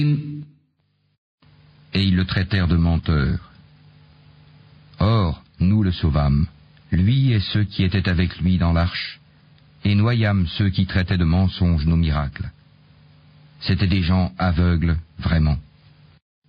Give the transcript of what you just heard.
Et ils le traitèrent de menteur. Or, nous le sauvâmes, lui et ceux qui étaient avec lui dans l'arche, et noyâmes ceux qui traitaient de mensonges nos miracles. C'étaient des gens aveugles, vraiment.